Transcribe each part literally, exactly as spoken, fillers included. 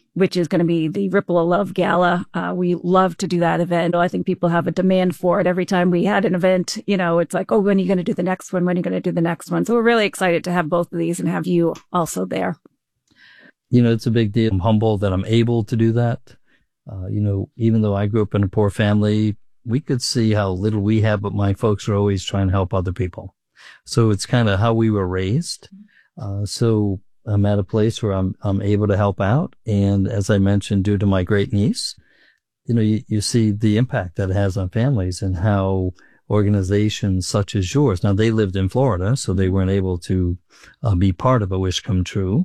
which is going to be the Ripple of Love Gala. Uh, we love to do that event. I think people have a demand for it. Every time we had an event, you know, it's like, oh, when are you going to do the next one? When are you going to do the next one? So we're really excited to have both of these and have you also there. You know, it's a big deal. I'm humbled that I'm able to do that. Uh, you know, even though I grew up in a poor family, we could see how little we have, but my folks are always trying to help other people. So it's kind of how we were raised. Uh, so I'm at a place where I'm, I'm able to help out. And as I mentioned, due to my great niece, you know, you, you see the impact that it has on families and how organizations such as yours, now they lived in Florida, so they weren't able to uh, be part of a Wish Come True.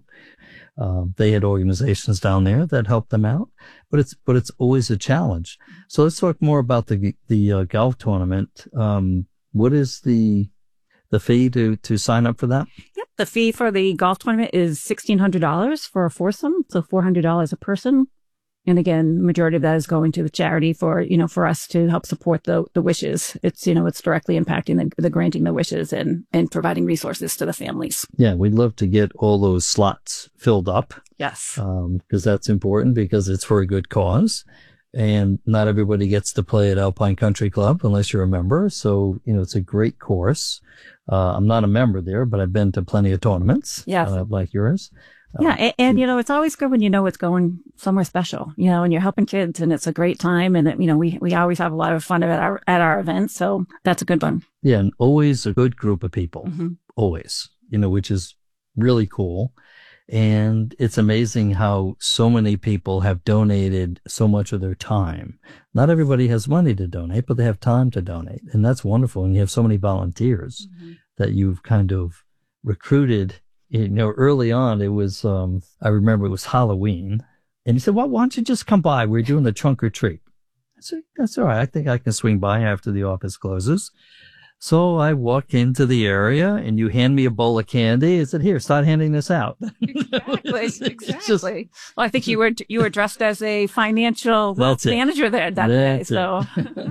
Uh, they had organizations down there that helped them out, but it's, but it's always a challenge. So let's talk more about the, the uh, golf tournament. Um, what is the, the fee to, to sign up for that? Yep. The fee for the golf tournament is sixteen hundred dollars for a foursome. So four hundred dollars a person. And again, majority of that is going to the charity for, you know, for us to help support the, the wishes. It's, you know, it's directly impacting the, the granting the wishes and, and providing resources to the families. Yeah. We'd love to get all those slots filled up. Yes. Um, because that's important because it's for a good cause. And not everybody gets to play at Alpine Country Club unless you're a member. So, you know, it's a great course. Uh, I'm not a member there, but I've been to plenty of tournaments. Yes. Uh, like yours. Yeah. And, and, you know, it's always good when you know it's going somewhere special, you know, and you're helping kids and it's a great time. And, you know, we, we always have a lot of fun at our, at our events. So that's a good one. Yeah. And always a good group of people. Mm-hmm. Always, you know, which is really cool. And it's amazing how so many people have donated so much of their time. Not everybody has money to donate, but they have time to donate. And that's wonderful. And you have so many volunteers mm-hmm. that you've kind of recruited. You know, early on, it was, um, I remember it was Halloween. And he said, well, why don't you just come by? We're doing the trunk or treat. I said, that's all right. I think I can swing by after the office closes. So I walk into the area and you hand me a bowl of candy. I said, here, start handing this out. Exactly. Exactly. Just, well, I think you were, you were dressed as a financial manager there that that's day. So.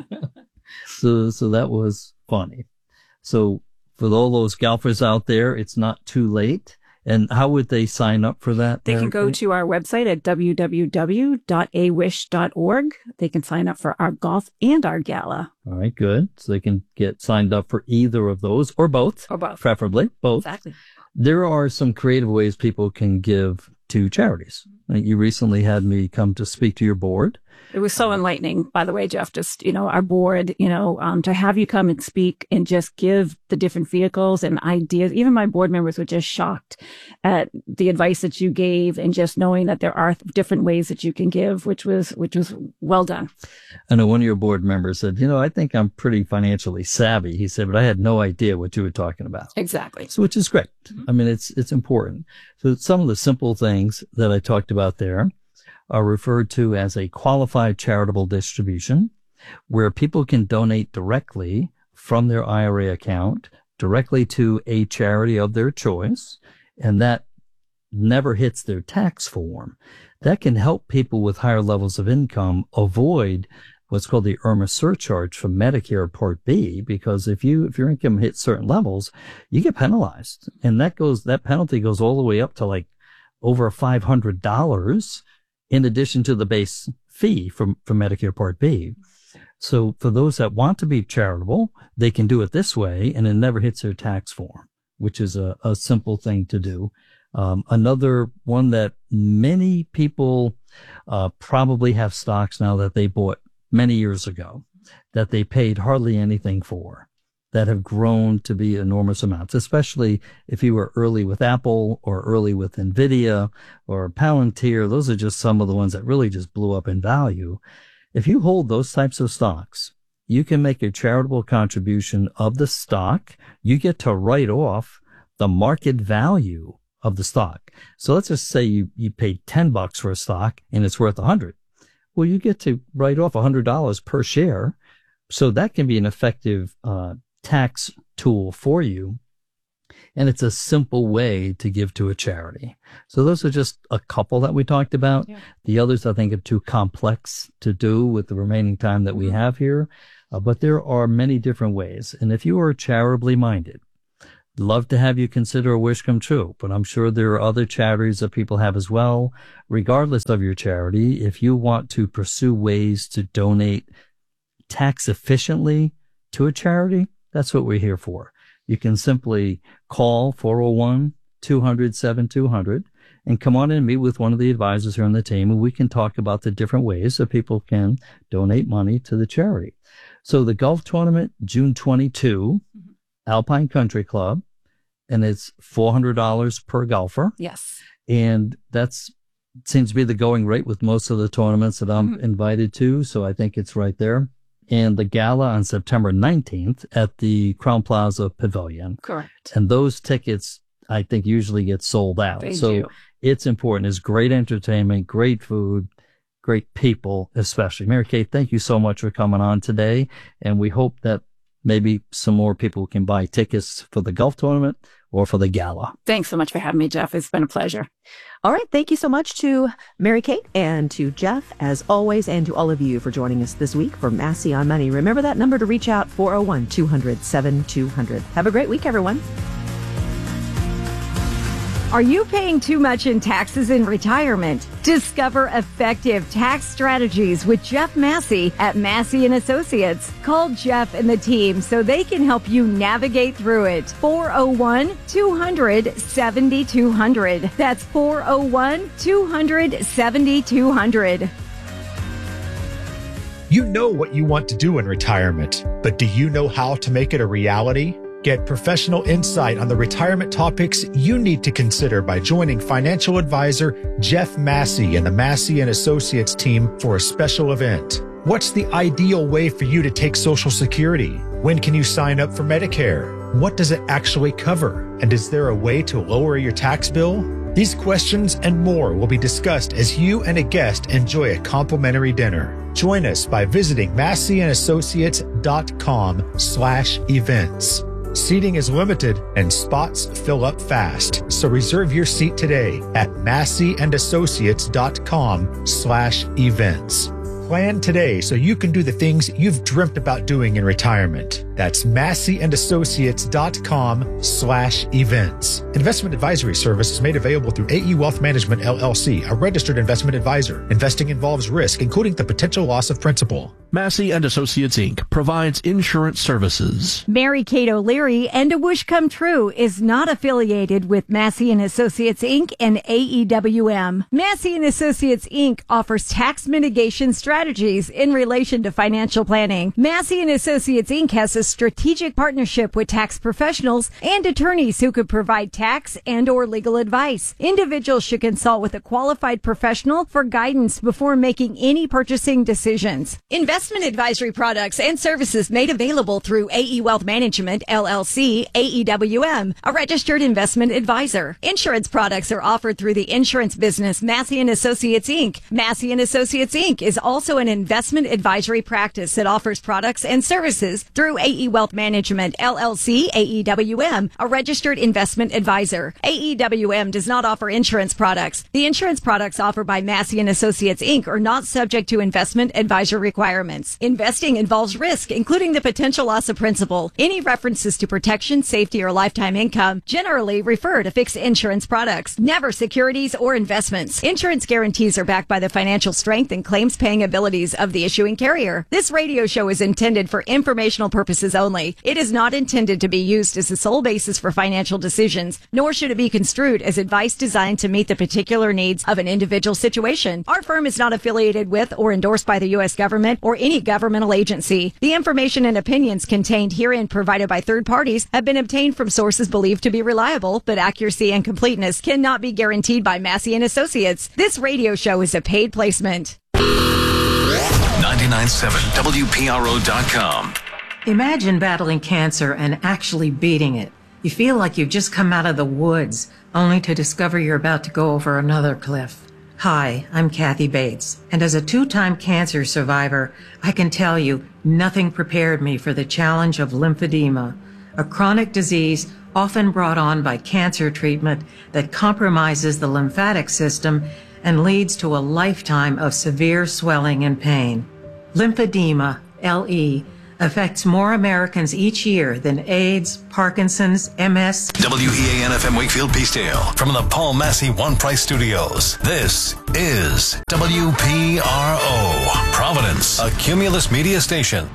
so, so that was funny. So for all those golfers out there, it's not too late. And how would they sign up for that? They can go to our website at w w w dot a wish dot org. They can sign up for our golf and our gala. All right, good. So they can get signed up for either of those or both. Or both. Preferably both. Exactly. There are some creative ways people can give to charities. You recently had me come to speak to your board. It was so enlightening, by the way, Jeff, just, you know, our board, you know, um, to have you come and speak and just give the different vehicles and ideas. Even my board members were just shocked at the advice that you gave and just knowing that there are different ways that you can give, which was, which was well done. I know one of your board members said, you know, I think I'm pretty financially savvy. He said, but I had no idea what you were talking about. Exactly. So, which is great. Mm-hmm. I mean, it's, it's important. So some of the simple things that I talked about there are referred to as a qualified charitable distribution, where people can donate directly from their I R A account directly to a charity of their choice, and that never hits their tax form. That can help people with higher levels of income avoid what's called the IRMAA surcharge from Medicare Part B, because if you if your income hits certain levels, you get penalized, and that goes that penalty goes all the way up to like over five hundred dollars. In addition to the base fee from, from Medicare Part B. So for those that want to be charitable, they can do it this way and it never hits their tax form, which is a, a simple thing to do. Um, another one that many people uh, probably have stocks now that they bought many years ago that they paid hardly anything for, that have grown to be enormous amounts, especially if you were early with Apple or early with NVIDIA or Palantir. Those are just some of the ones that really just blew up in value. If you hold those types of stocks, you can make a charitable contribution of the stock. You get to write off the market value of the stock. So let's just say you, you paid ten bucks for a stock and it's worth a hundred. Well, you get to write off a hundred dollars per share. So that can be an effective, uh, tax tool for you. And it's a simple way to give to a charity. So those are just a couple that we talked about. Yeah. The others I think are too complex to do with the remaining time that we have here. Uh, but there are many different ways. And if you are charitably minded, love to have you consider a wish come true, but I'm sure there are other charities that people have as well. Regardless of your charity, if you want to pursue ways to donate tax efficiently to a charity, that's what we're here for. You can simply call four oh one, two hundred, seventy-two hundred and come on in and meet with one of the advisors here on the team, and we can talk about the different ways that people can donate money to the charity. So the golf tournament, June twenty-second, mm-hmm. Alpine Country Club, and it's four hundred dollars per golfer. Yes. And that's seems to be the going rate with most of the tournaments that I'm mm-hmm. invited to, so I think it's right there. And the gala on September nineteenth at the Crown Plaza Pavilion. Correct. And those tickets, I think, usually get sold out. They so do. It's important. It's great entertainment, great food, great people, especially. Mary Kate, thank you so much for coming on today. And we hope that maybe some more people can buy tickets for the golf tournament or for the gala. Thanks so much for having me, Jeff. It's been a pleasure. All right. Thank you so much to Mary Kate and to Jeff, as always, and to all of you for joining us this week for Massey on Money. Remember that number to reach out, four oh one, two hundred, seventy-two hundred. Have a great week, everyone. Are you paying too much in taxes in retirement? Discover effective tax strategies with Jeff Massey at Massey and Associates. Call Jeff and the team so they can help you navigate through it. four oh one, two hundred, seventy-two hundred. That's four oh one, two hundred, seventy-two hundred. You know what you want to do in retirement, but do you know how to make it a reality? Get professional insight on the retirement topics you need to consider by joining financial advisor Jeff Massey and the Massey and Associates team for a special event. What's the ideal way for you to take Social Security? When can you sign up for Medicare? What does it actually cover? And is there a way to lower your tax bill? These questions and more will be discussed as you and a guest enjoy a complimentary dinner. Join us by visiting massey and associates dot com slash events. Seating is limited and spots fill up fast, so reserve your seat today at massey and associates dot com slash events. Plan today so you can do the things you've dreamt about doing in retirement. That's massey and associates dot com slash events. Investment advisory service is made available through A E Wealth Management, L L C, a registered investment advisor. Investing involves risk, including the potential loss of principal. Massey and Associates, Incorporated provides insurance services. Mary Kate O'Leary and A Wish Come True is not affiliated with Massey and Associates, Incorporated and A E W M. Massey and Associates, Incorporated offers tax mitigation strategies in relation to financial planning. Massey and Associates, Incorporated has a strategic partnership with tax professionals and attorneys who could provide tax and or legal advice. Individuals should consult with a qualified professional for guidance before making any purchasing decisions. Investment advisory products and services made available through A E Wealth Management, L L C, A E W M, a registered investment advisor. Insurance products are offered through the insurance business Massey and Associates, Incorporated. Massey and Associates, Incorporated is also an investment advisory practice that offers products and services through A E Wealth Management, L L C, A E W M, a registered investment advisor. A E W M does not offer insurance products. The insurance products offered by Massey and Associates, Incorporated are not subject to investment advisor requirements. Investing involves risk, including the potential loss of principal. Any references to protection, safety, or lifetime income generally refer to fixed insurance products, never securities or investments. Insurance guarantees are backed by the financial strength and claims paying abilities of the issuing carrier. This radio show is intended for informational purposes only. It is not intended to be used as the sole basis for financial decisions, nor should it be construed as advice designed to meet the particular needs of an individual situation. Our firm is not affiliated with or endorsed by the U S government or any governmental agency. The information and opinions contained herein provided by third parties have been obtained from sources believed to be reliable, but accuracy and completeness cannot be guaranteed by Massey and Associates. This radio show is a paid placement. ninety-nine point seven W P R O dot com. Imagine battling cancer and actually beating it. You feel like you've just come out of the woods, only to discover you're about to go over another cliff. Hi, I'm Kathy Bates, and as a two-time cancer survivor, I can tell you nothing prepared me for the challenge of lymphedema, a chronic disease often brought on by cancer treatment that compromises the lymphatic system and leads to a lifetime of severe swelling and pain. Lymphedema, L E, affects more Americans each year than AIDS, Parkinson's, M S. W E A N F M Wakefield Peacedale from the Paul Massey One Price Studios. This is W P R O, Providence, a Cumulus media station.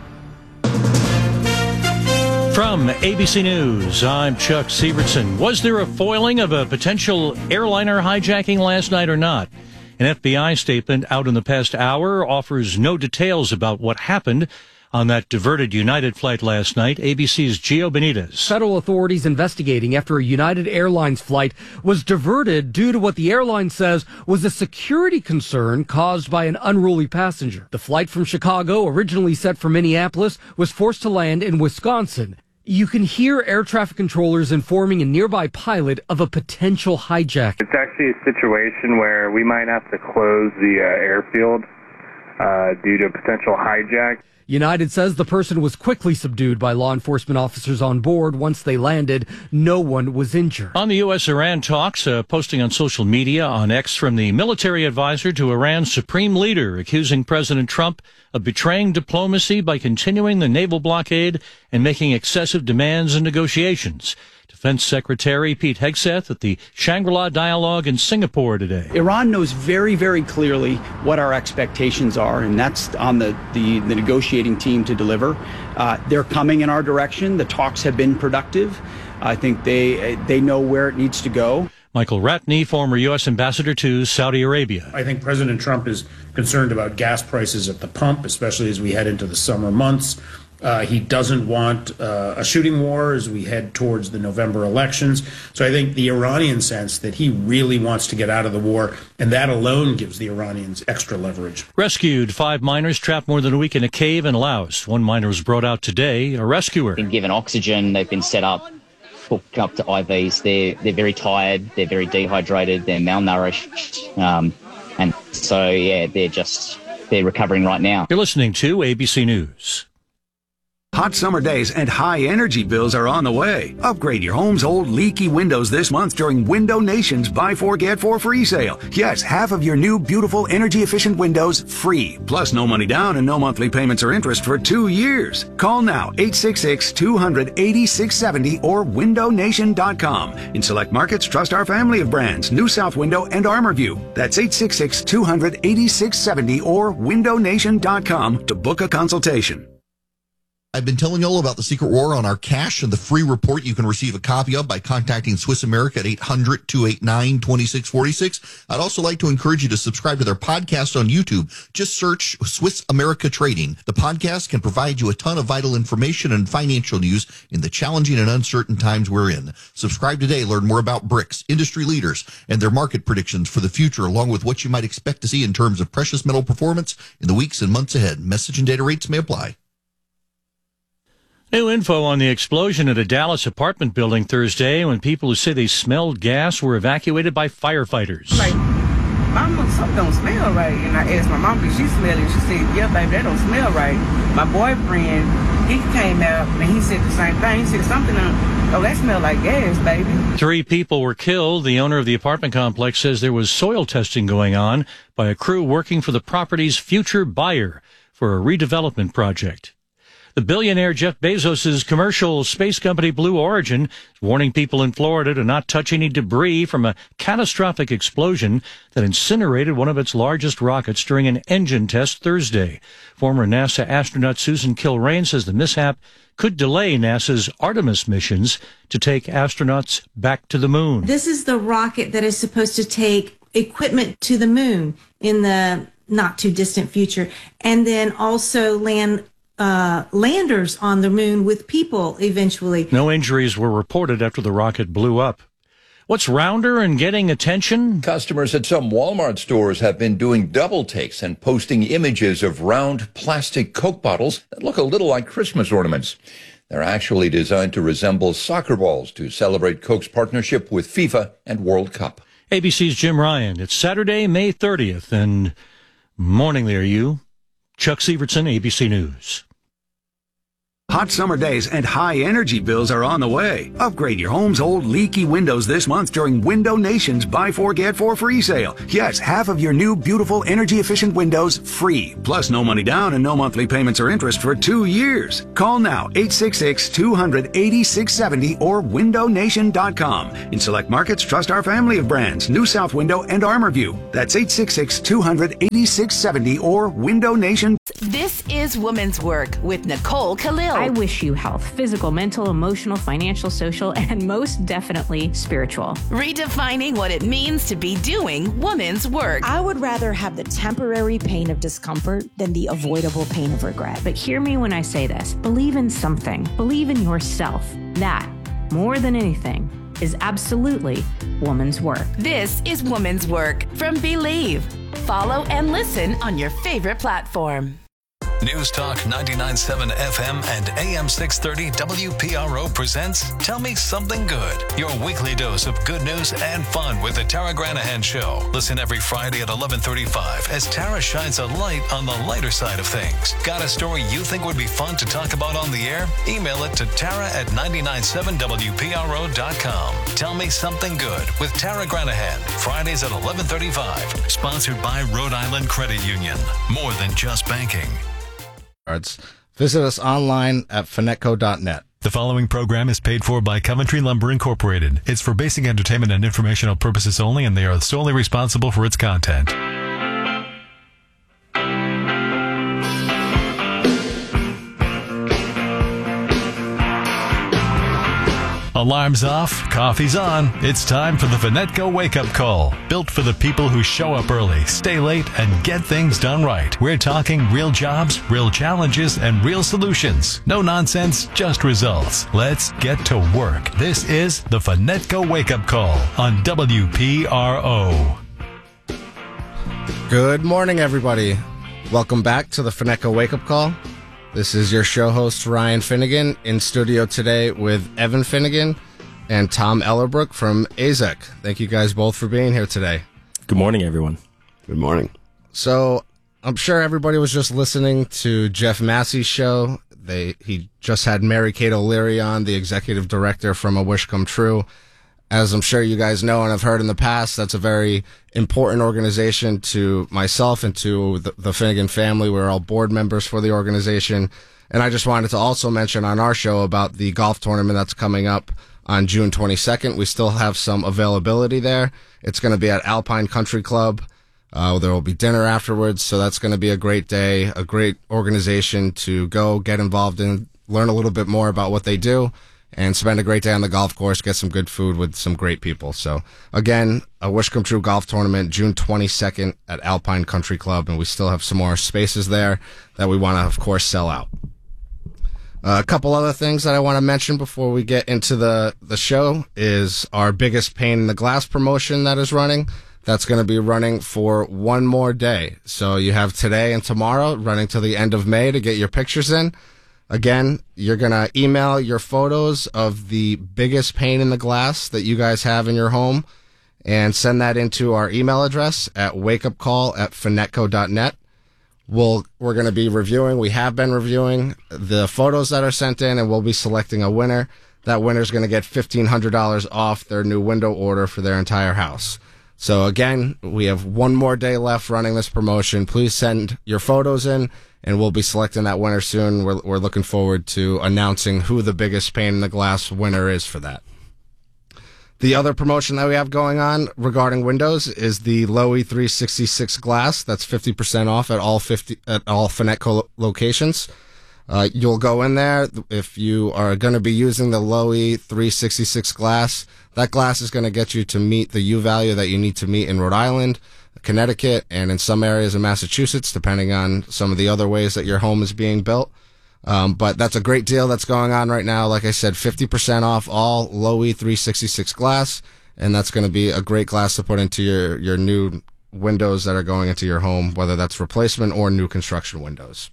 From A B C News, I'm Chuck Sievertson. Was there a foiling of a potential airliner hijacking last night or not? An F B I statement out in the past hour offers no details about what happened on that diverted United flight last night. A B C's Gio Benitez. Federal authorities investigating after a United Airlines flight was diverted due to what the airline says was a security concern caused by an unruly passenger. The flight from Chicago, originally set for Minneapolis, was forced to land in Wisconsin. You can hear air traffic controllers informing a nearby pilot of a potential hijack. It's actually a situation where we might have to close the uh, airfield uh, due to a potential hijack. United says the person was quickly subdued by law enforcement officers on board. Once they landed, no one was injured. On the U S-Iran talks, uh, posting on social media on X from the military advisor to Iran's supreme leader, accusing President Trump of betraying diplomacy by continuing the naval blockade and making excessive demands and negotiations. Defense Secretary Pete Hegseth at the Shangri-La Dialogue in Singapore today. Iran knows very, very clearly what our expectations are, and that's on the, the, the negotiating team to deliver. Uh, they're coming in our direction. The talks have been productive. I think they they know where it needs to go. Michael Ratney, former U S ambassador to Saudi Arabia. I think President Trump is concerned about gas prices at the pump, especially as we head into the summer months. Uh, he doesn't want uh, a shooting war as we head towards the November elections. So I think the Iranian sense that he really wants to get out of the war, and that alone gives the Iranians extra leverage. Rescued. Five miners trapped more than a week in a cave in Laos. One miner was brought out today. A rescuer. Been given oxygen. They've been set up, hooked up to I Vs. They're, they're very tired. They're very dehydrated. They're malnourished. Um, and so, yeah, they're just, they're recovering right now. You're listening to A B C News. Hot summer days and high energy bills are on the way. Upgrade your home's old leaky windows this month during Window Nation's Buy Four Get Four free sale. Yes, half of your new beautiful energy efficient windows free. Plus no money down and no monthly payments or interest for two years. Call now eight six six, two hundred, eighty-six seventy or window nation dot com. In select markets, trust our family of brands, New South Window and ArmorView. That's eight six six, two hundred, eighty-six seventy or window nation dot com to book a consultation. I've been telling you all about the secret war on our cash and the free report you can receive a copy of by contacting Swiss America at eight hundred, two eight nine, two six four six. I'd also like to encourage you to subscribe to their podcast on YouTube. Just search Swiss America Trading. The podcast can provide you a ton of vital information and financial news in the challenging and uncertain times we're in. Subscribe today. Learn more about B R I C S, industry leaders, and their market predictions for the future, along with what you might expect to see in terms of precious metal performance in the weeks and months ahead. Message and data rates may apply. New info on the explosion at a Dallas apartment building Thursday when people who say they smelled gas were evacuated by firefighters. Like, Mama, something don't smell right. And I asked my mom, did she smell it? She said, yeah, baby, that don't smell right. My boyfriend, he came out and he said the same thing. He said something, oh, that smelled like gas, baby. Three people were killed. The owner of the apartment complex says there was soil testing going on by a crew working for the property's future buyer for a redevelopment project. The billionaire Jeff Bezos' commercial space company Blue Origin is warning people in Florida to not touch any debris from a catastrophic explosion that incinerated one of its largest rockets during an engine test Thursday. Former NASA astronaut Susan Kilrain says the mishap could delay NASA's Artemis missions to take astronauts back to the moon. This is the rocket that is supposed to take equipment to the moon in the not too distant future, and then also land Uh, landers on the moon with people eventually. No injuries were reported after the rocket blew up. What's rounder and getting attention? Customers at some Walmart stores have been doing double takes and posting images of round plastic Coke bottles that look a little like Christmas ornaments. They're actually designed to resemble soccer balls to celebrate Coke's partnership with FIFA and World Cup. A B C's Jim Ryan. It's Saturday, May thirtieth, and morning there, you. Chuck Sievertson, A B C News. Hot summer days and high energy bills are on the way. Upgrade your home's old leaky windows this month during Window Nation's Buy Four Get Four free sale. Yes, half of your new beautiful energy efficient windows free. Plus no money down and no monthly payments or interest for two years. Call now eight six six, two hundred, eighty-six seventy or window nation dot com. In select markets, trust our family of brands, New South Window and ArmorView. That's eight six six, two hundred, eighty-six seventy or window nation. This is Women's Work with Nicole Khalil. I wish you health, physical, mental, emotional, financial, social, and most definitely spiritual. Redefining what it means to be doing women's work. I would rather have the temporary pain of discomfort than the avoidable pain of regret. But hear me when I say this. Believe in something. Believe in yourself. That, more than anything, is absolutely woman's work. This is Woman's Work from Believe. Follow and listen on your favorite platform. News Talk ninety-nine point seven F M and A M six thirty W P R O presents Tell Me Something Good, your weekly dose of good news and fun with the Tara Granahan Show. Listen every Friday at eleven thirty-five as Tara shines a light on the lighter side of things. Got a story you think would be fun to talk about on the air? Email it to Tara at ninety-nine point seven W P R O dot com. Tell Me Something Good with Tara Granahan, Fridays at eleven thirty-five. Sponsored by Rhode Island Credit Union. More than just banking. Visit us online at finetco dot net. The following program is paid for by Coventry Lumber Incorporated. It's for basic entertainment and informational purposes only, and they are solely responsible for its content. Alarms off, coffee's on. It's time for the Finetco Wake-Up Call. Built for the people who show up early, stay late, and get things done right. We're talking real jobs, real challenges, and real solutions. No nonsense, just results. Let's get to work. This is the Finetco Wake-Up Call on W P R O. Good morning, everybody. Welcome back to the Finetco Wake-Up Call. This is your show host, Ryan Finnegan, in studio today with Evan Finnegan and Tom Ellerbrook from A Z E C. Thank you guys both for being here today. Good morning, everyone. Good morning. So, I'm sure everybody was just listening to Jeff Massey's show. They He just had Mary Kate O'Leary on, the executive director from A Wish Come True. As I'm sure you guys know and have heard in the past, that's a very important organization to myself and to the, the Finnegan family. We're all board members for the organization. And I just wanted to also mention on our show about the golf tournament that's coming up on June twenty-second. We still have some availability there. It's going to be at Alpine Country Club. Uh, there will be dinner afterwards. So that's going to be a great day, a great organization to go get involved in, learn a little bit more about what they do, and spend a great day on the golf course, get some good food with some great people. So, again, A Wish Come True golf tournament, June twenty-second at Alpine Country Club, and we still have some more spaces there that we want to, of course, sell out. Uh, a couple other things that I want to mention before we get into the, the show is our Biggest Pain in the Glass promotion that is running. That's going to be running for one more day. So you have today and tomorrow running till the end of May to get your pictures in. Again, you're going to email your photos of the biggest pane in the glass that you guys have in your home and send that into our email address at wakeupcall at finetco dot net. We'll, we're going to be reviewing, we have been reviewing the photos that are sent in, and we'll be selecting a winner. That winner is going to get fifteen hundred dollars off their new window order for their entire house. So again, we have one more day left running this promotion. Please send your photos in, and we'll be selecting that winner soon. We're, we're looking forward to announcing who the biggest pane in the glass winner is for that. The other promotion that we have going on regarding windows is the Lowy three sixty-six glass. That's fifty percent off at all fifty at all Finetco locations. Uh, you'll go in there if you are going to be using the Lowy three sixty-six glass. That glass is going to get you to meet the U value that you need to meet in Rhode Island, Connecticut, and in some areas in Massachusetts, depending on some of the other ways that your home is being built. Um, but that's a great deal that's going on right now. Like I said, fifty percent off all Lowy three sixty-six glass, and that's going to be a great glass to put into your, your new windows that are going into your home, whether that's replacement or new construction windows.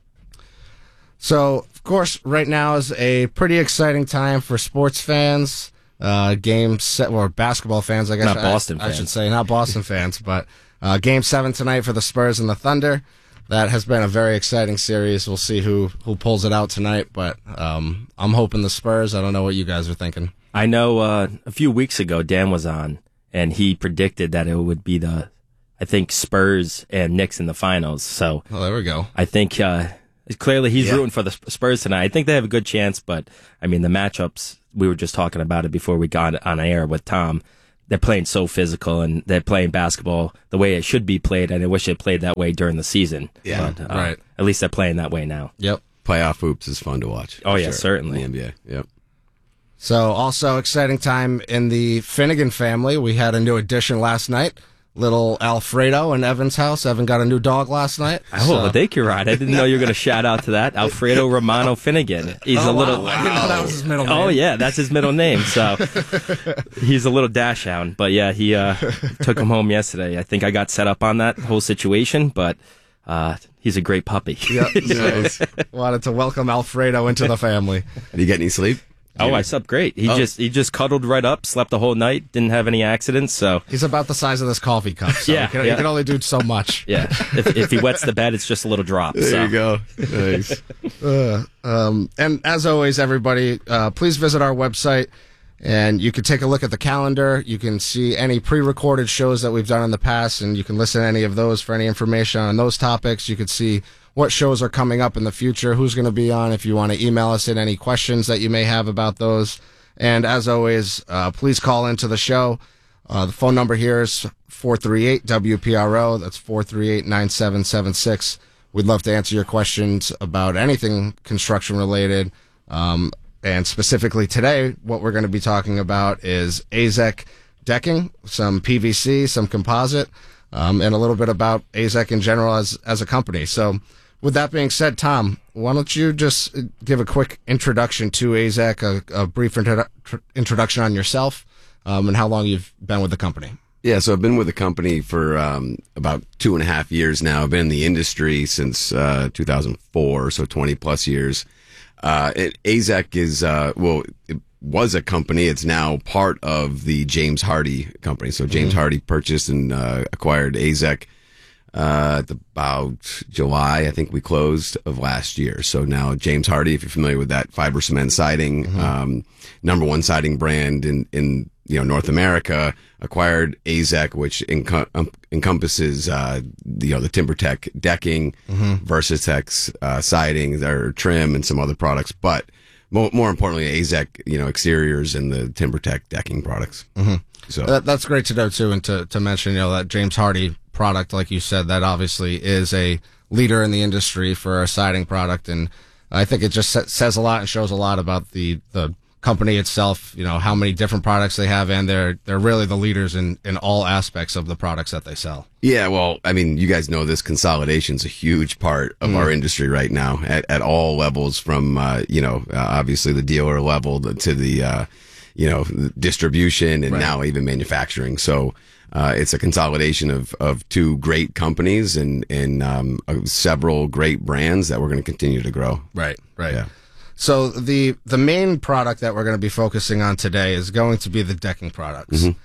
So, of course, right now is a pretty exciting time for sports fans, uh, game set, or basketball fans, I guess. Not Boston I, fans. I should say, not Boston fans, but uh, game seven tonight for the Spurs and the Thunder. that has been a very exciting series. We'll see who, who pulls it out tonight, but um, I'm hoping the Spurs. I don't know what you guys are thinking. I know uh, a few weeks ago Dan was on, and he predicted that it would be the, I think, Spurs and Knicks in the finals. So well, there we go. I think uh, clearly he's Yeah. rooting for the Spurs tonight. I think they have a good chance, but I mean the matchups. We were just talking about it before we got on air with Tom. They're playing so physical, and they're playing basketball the way it should be played, and I wish it played that way during the season. Yeah, but, uh, right. At least they're playing that way now. Yep. Playoff hoops is fun to watch. Oh, for yeah, sure, certainly. in the N B A, yep. So also exciting time in the Finnegan family. We had a new addition last night. Little Alfredo in Evan's house. Evan got a new dog last night. Oh, so. well, thank you, Rod. I didn't know you were going to shout out to that. Alfredo Romano Finnegan. He's Oh, a little. wow. I didn't know that was his middle name. Oh, yeah, that's his middle name. So he's a little dash hound. But yeah, he uh, took him home yesterday. I think I got set up on that whole situation, but uh, he's a great puppy. Yep. Nice. Wanted to welcome Alfredo into the family. Did you get any sleep? Oh, I slept great. He Oh. just he just cuddled right up, slept the whole night, didn't have any accidents. So He's about the size of this coffee cup. So Yeah, he can, yeah. he can only do so much. yeah, if, if he wets the bed, it's just a little drop. There so. you go. Nice. Uh, um, and as always, everybody, uh, please visit our website, and you can take a look at the calendar. You can see any pre-recorded shows that we've done in the past, and you can listen to any of those for any information on those topics. You can see what shows are coming up in the future, who's going to be on, if you want to email us in any questions that you may have about those. And as always, uh, please call into the show. Uh, the phone number here is four three eight W P R O. That's four three eight, nine seven seven six. We'd love to answer your questions about anything construction related. Um, and specifically today, what we're going to be talking about is A Z E C decking, some P V C, some composite, um, and a little bit about A Z E C in general as, as a company. So with that being said, Tom, why don't you just give a quick introduction to A Z E C, a, a brief introdu- tr- introduction on yourself, um, and how long you've been with the company. Yeah, so I've been with the company for um, about two and a half years now. I've been in the industry since uh, two thousand four, so twenty plus years. Uh, it, A Z E C is, uh, well, it was a company. It's now part of the James Hardie company. So James Mhm. Hardie purchased and uh, acquired A Z E C uh, at about July, I think we closed, of last year. So now James Hardie, if you're familiar with that fiber cement siding, Mhm. um, number one siding brand in, in you know North America, acquired A Z E C, which enco- um, encompasses uh, the, you know the TimberTech decking, Mhm. Versatex uh, siding, their trim, and some other products. But more, more importantly, A Z E C, you know, exteriors and the TimberTech decking products. Mhm. So That, that's great to know too, and to, to mention, you know, that James Hardie product, like you said, that obviously is a leader in the industry for a siding product, and I think it just sa- says a lot and shows a lot about the the company itself. You know, how many different products they have, and they're they're really the leaders in in all aspects of the products that they sell. Yeah, well, I mean, you guys know this consolidation's a huge part of Mm. our industry right now at, at all levels, from, uh, you know, uh, obviously the dealer level to, to the, uh, you know, the distribution and Right. now even manufacturing. So, uh, it's a consolidation of, of two great companies and, and, um, uh, several great brands that we're going to continue to grow. Right, right. Yeah. So the the main product that we're going to be focusing on today is going to be the decking products, Mhm.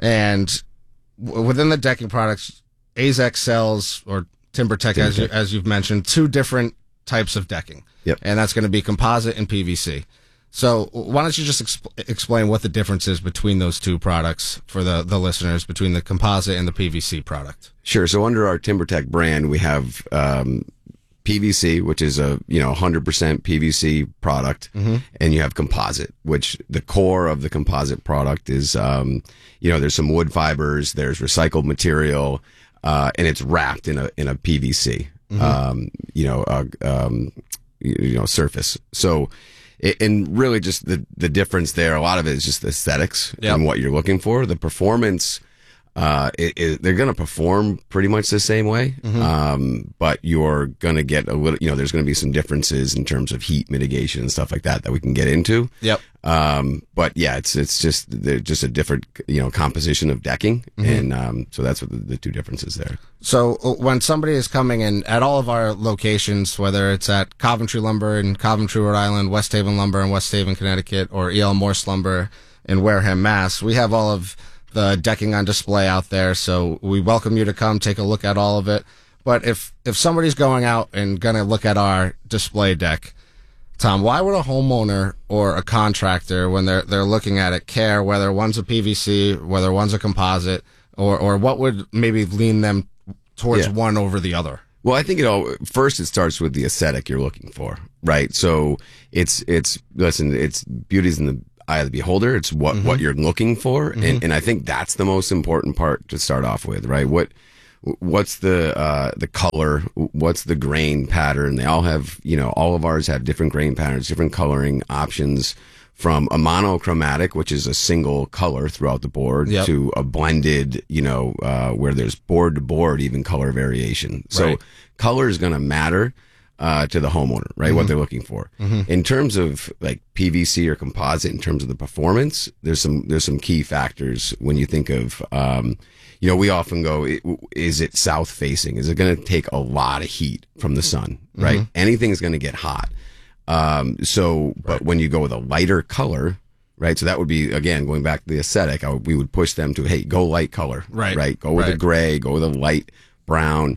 and w- within the decking products, A Z E C sells, or TimberTech, as you, TimberTech. as you've mentioned, two different types of decking. Yep. And that's going to be composite and P V C. So why don't you just exp- explain what the difference is between those two products for the, the listeners, between the composite and the P V C product? Sure. So under our TimberTech brand, we have um, P V C, which is a you know one hundred percent P V C product, Mhm. and you have composite, which the core of the composite product is um, you know there's some wood fibers, there's recycled material, uh, and it's wrapped in a in a P V C Mhm. um, you know uh, um, you, you know surface. So. It, and really, just the the difference there. A lot of it is just the aesthetics Yep. and what you're looking for. The performance. Uh, it, it, they're going to perform pretty much the same way. Mhm. Um, but you're going to get a little, you know, there's going to be some differences in terms of heat mitigation and stuff like that that we can get into. Yep. Um, but yeah, it's, it's just, they're just a different, you know, composition of decking. Mhm. And, um, so that's what the, the two differences there. So uh, when somebody is coming in at all of our locations, whether it's at Coventry Lumber in Coventry, Rhode Island, West Haven Lumber in West Haven, Connecticut, or E L Morse Lumber in Wareham, Mass, we have all of the decking on display out there. So we welcome you to come take a look at all of it. But if if somebody's going out and going to look at our display deck, Tom, why would a homeowner or a contractor, when they're they're looking at it, care whether one's a P V C, whether one's a composite, or or what would maybe lean them towards Yeah. one over the other? Well, I think it all first it starts with the aesthetic you're looking for, right? So it's it's listen, it's beauty's in the eye of the beholder. It's what Mhm. what you're looking for, Mhm. and and I think that's the most important part to start off with, right? What what's the uh the color? What's the grain pattern? They all have, you know, all of ours have different grain patterns, different coloring options. From a monochromatic, which is a single color throughout the board, Yep. to a blended, you know, uh, where there's board to board, even color variation. So Right. color is going to matter uh, to the homeowner, right? What Mhm. they're looking for. Mhm. In terms of like P V C or composite, in terms of the performance, there's some there's some key factors when you think of, um, you know, we often go, i- is it south facing? Is it going to take a lot of heat from the sun, right? Mhm. Anything's going to get hot. Um, so, but when you go with a lighter color, right? So that would be, again, going back to the aesthetic, I would, we would push them to, hey, go light color, Right. Right. Go with a Right. gray, go with a light brown,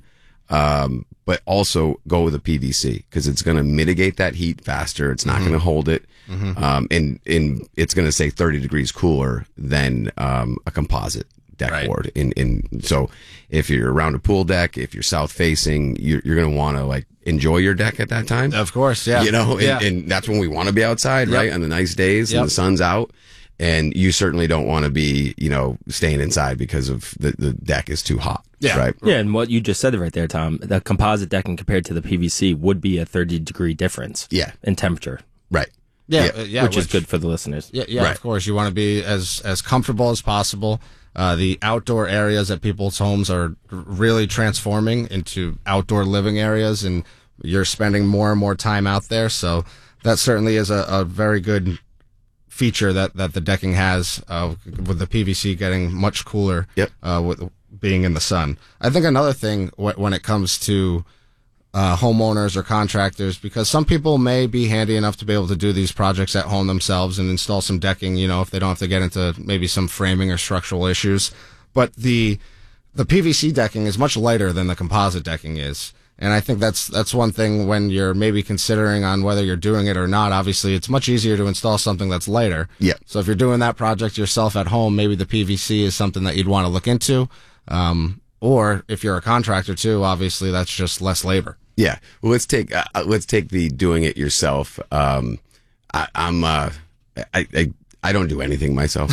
um, but also go with a P V C because it's going to mitigate that heat faster. It's not Mhm. going to hold it. Mhm. Um, and, and it's going to say thirty degrees cooler than, um, a composite deck Right. board. In, in, so if you're around a pool deck, if you're south facing, you're, you're going to want to like enjoy your deck at that time. Of course, yeah. You know, and, Yeah. and that's when we want to be outside, Yep. right? On the nice days Yep. and the sun's out. And you certainly don't want to be, you know, staying inside because of the, the deck is too hot. Yeah. Right. Yeah, and what you just said right there, Tom, the composite decking compared to the P V C would be a thirty degree difference. Yeah. In temperature. Right. Yeah, Yeah. uh, yeah, which, is good for the listeners. Yeah, yeah, of course. You want to be as as comfortable as possible. Uh, the outdoor areas at people's homes are really transforming into outdoor living areas, and you're spending more and more time out there. So that certainly is a, a very good feature that, that the decking has, uh, with the P V C getting much cooler, yep. uh, with being in the sun. I think another thing wh- when it comes to uh, homeowners or contractors, because some people may be handy enough to be able to do these projects at home themselves and install some decking, you know, if they don't have to get into maybe some framing or structural issues. But the the P V C decking is much lighter than the composite decking is. And I think that's that's one thing when you're maybe considering on whether you're doing it or not. Obviously, it's much easier to install something that's lighter. Yeah. So if you're doing that project yourself at home, maybe the P V C is something that you'd want to look into. Um, or if you're a contractor too, obviously that's just less labor. Yeah. Well, let's take, uh, let's take the doing it yourself. Um, I, I'm, uh, I, I, I don't do anything myself.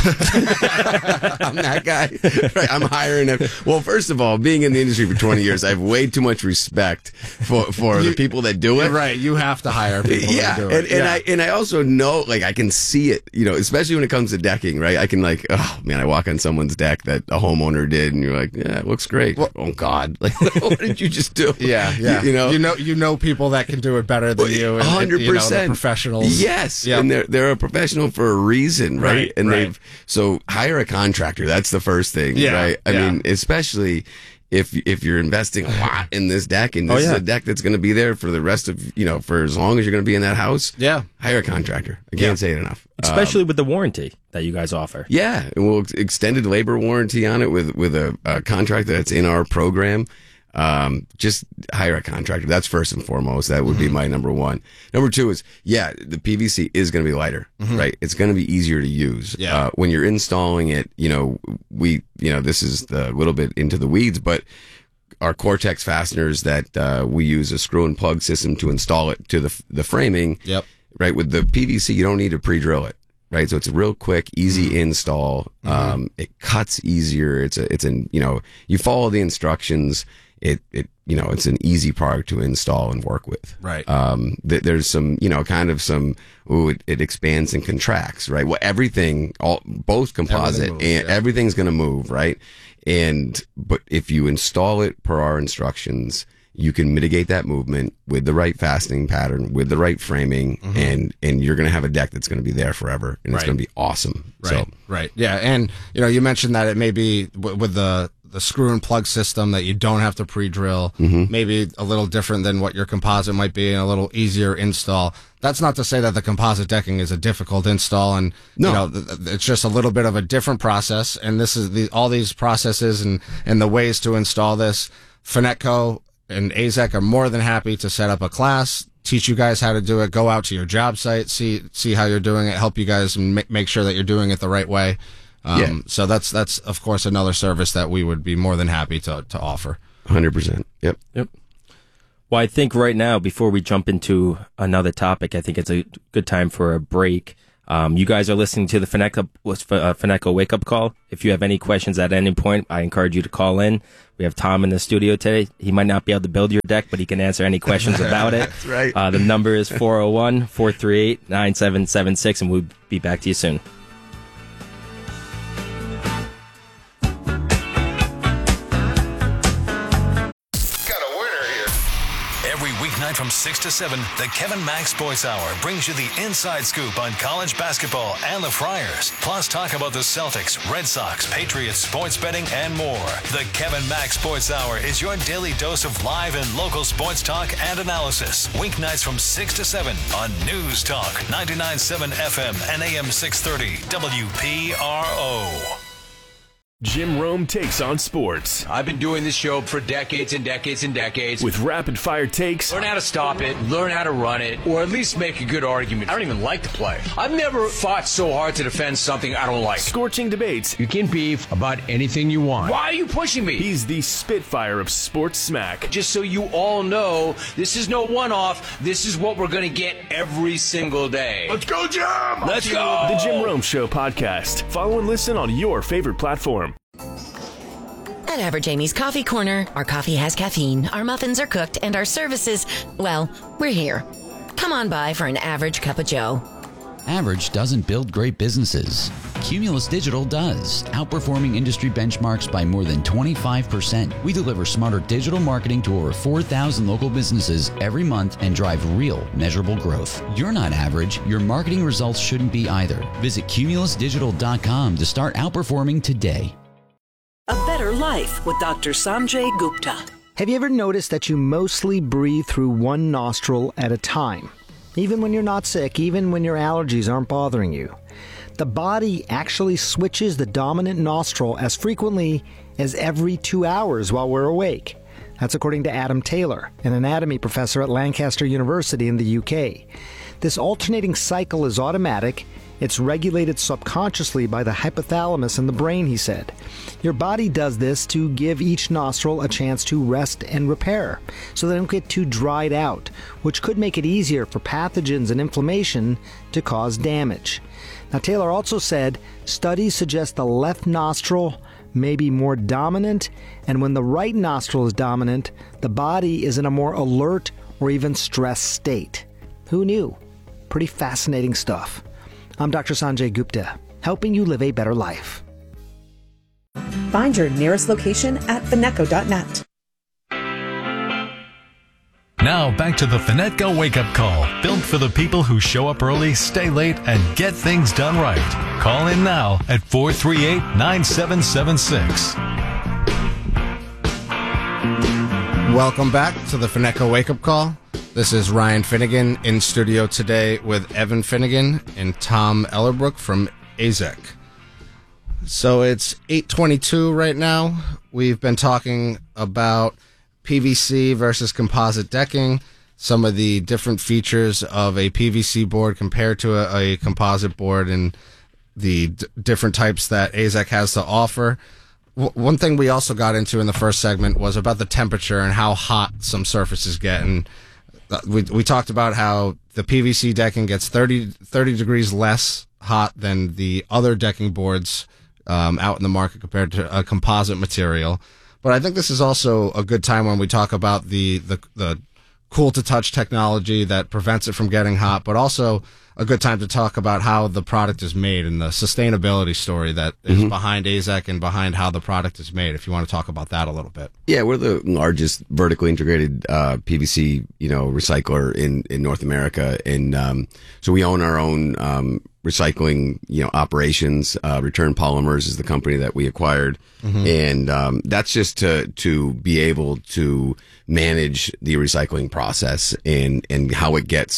I'm that guy. Right? I'm hiring him. Well, first of all, being in the industry for twenty years, I have way too much respect for, for You- the people that do it. Right. You have to hire people Yeah, to do and, it. and Yeah. I and I also know, like, I can see it, you know, especially when it comes to decking, right? I can like, oh man, I walk on someone's deck that a homeowner did, and you're like, yeah, it looks great. oh God, like, what did you just do? Yeah, yeah. you, you know, you know, you know people that can do it better than you. and- and, hundred you know, the percent professionals. Yes, Yep. and they're they're a professional for a reason, right? Right, and right. they've so hire a contractor. That's the first thing, Yeah, right? I yeah. mean, especially if if you're investing a lot in this deck, and Oh, this yeah. is a deck that's going to be there for the rest of, you know, for as long as you're going to be in that house. Yeah, hire a contractor. I can't Yeah. say it enough, Especially Um, with the warranty that you guys offer. yeah, and we'll ex- extended labor warranty on it with with a, a contractor that's in our program. Um, just hire a contractor. That's first and foremost. That would be my number one. Number two is, yeah, the P V C is going to be lighter, Mhm. right? It's going to be easier to use. Yeah. Uh, when you're installing it, you know, we, you know, this is a little bit into the weeds, but our Cortex fasteners that, uh, we use a screw and plug system to install it to the, the framing. Yep. Right. With the P V C, you don't need to pre-drill it. Right. So it's a real quick, easy install. Um, it cuts easier. It's a, it's an, you know, you follow the instructions. It, it, you know, it's an easy product to install and work with. Right. Um, th- there's some, you know, kind of some, ooh, it, it expands and contracts, right? Well, everything, all, both composite Everything moves, and yeah. everything's going to move, right? And, but if you install it per our instructions, you can mitigate that movement with the right fastening pattern, with the right framing, Mhm. and, and you're going to have a deck that's going to be there forever, and it's Right. going to be awesome. Right. So, Right. Yeah. And, you know, you mentioned that it may be w- with the, the screw and plug system that you don't have to pre-drill, Mhm. maybe a little different than what your composite might be and a little easier install. That's not to say that the composite decking is a difficult install, and, No. you know, th- th- it's just a little bit of a different process. And this is the, all these processes and, and the ways to install this. Finetco and A Z E C are more than happy to set up a class, teach you guys how to do it, go out to your job site, see see how you're doing it, help you guys and make, make sure that you're doing it the right way. Um, yeah. So that's, that's of course, another service that we would be more than happy to, to offer. one hundred percent. Yep. Yep. Well, I think right now, before we jump into another topic, I think it's a good time for a break. Um, you guys are listening to the Feneco, uh, Feneco Wake Up Call. If you have any questions at any point, I encourage you to call in. We have Tom in the studio today. He might not be able to build your deck, but he can answer any questions about it. That's right. Uh, the number is four oh one, four three eight, nine seven seven six, and we'll be back to you soon. Weeknight from six to seven, the Kevin Mack Sports Hour brings you the inside scoop on college basketball and the Friars. Plus talk about the Celtics, Red Sox, Patriots, sports betting, and more. The Kevin Mack Sports Hour is your daily dose of live and local sports talk and analysis. Weeknights from six to seven on News Talk ninety-nine point seven F M and A M six thirty W P R O. Jim Rome takes on sports. I've been doing this show for decades and decades and decades. With rapid-fire takes. Learn how to stop it, learn how to run it, or at least make a good argument. I don't even like the play. I've never fought so hard to defend something I don't like. Scorching debates. You can beef about anything you want. Why are you pushing me? He's the Spitfire of sports smack. Just so you all know, this is no one-off. This is what we're going to get every single day. Let's go, Jim! Let's go! The Jim Rome Show podcast. Follow and listen on your favorite platform. At Average Amy's Coffee Corner, our coffee has caffeine, our muffins are cooked, and our services, well, we're here. Come on by for an average cup of joe. Average doesn't build great businesses. Cumulus Digital does, outperforming industry benchmarks by more than twenty-five percent. We deliver smarter digital marketing to over four thousand local businesses every month and drive real, measurable growth. You're not average. Your marketing results shouldn't be either. Visit cumulus digital dot com to start outperforming today. A better life with Doctor Sanjay Gupta. Have you ever noticed that you mostly breathe through one nostril at a time? Even when you're not sick, even when your allergies aren't bothering you. The body actually switches the dominant nostril as frequently as every two hours while we're awake. That's according to Adam Taylor, an anatomy professor at Lancaster University in the U K. This alternating cycle is automatic. It's regulated subconsciously by the hypothalamus in the brain, he said. Your body does this to give each nostril a chance to rest and repair, so they don't get too dried out, which could make it easier for pathogens and inflammation to cause damage. Now, Taylor also said studies suggest the left nostril may be more dominant, and when the right nostril is dominant, the body is in a more alert or even stressed state. Who knew? Pretty fascinating stuff. I'm Doctor Sanjay Gupta, helping you live a better life. Find your nearest location at Feneco dot net. Now back to the Feneco Wake Up Call, built for the people who show up early, stay late, and get things done right. Call in now at four three eight, nine seven seven six. Welcome back to the Feneco Wake Up Call. This is Ryan Finnegan in studio today with Evan Finnegan and Tom Ellerbrook from A Z E C. So it's eight twenty-two right now. We've been talking about P V C versus composite decking, some of the different features of a P V C board compared to a, a composite board, and the d- different types that A Z E C has to offer. W- one thing we also got into in the first segment was about the temperature and how hot some surfaces get. And we we talked about how the P V C decking gets thirty, thirty degrees less hot than the other decking boards um, out in the market compared to a composite material. But I think this is also a good time when we talk about the, the, the cool to touch technology that prevents it from getting hot, but also a good time to talk about how the product is made and the sustainability story that is mm-hmm. behind A Z E C and behind how the product is made, if you want to talk about that a little bit. Yeah, we're the largest vertically integrated uh, P V C, you know, recycler in, in North America. And um, so we own our own um, recycling, you know, operations. Uh, Return Polymers is the company that we acquired. Mm-hmm. And um, that's just to to be able to manage the recycling process and, and how it gets